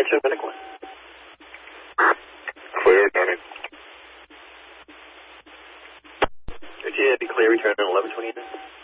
Attention, medical. Clear, Tony. If you had to clear, return at 11:29.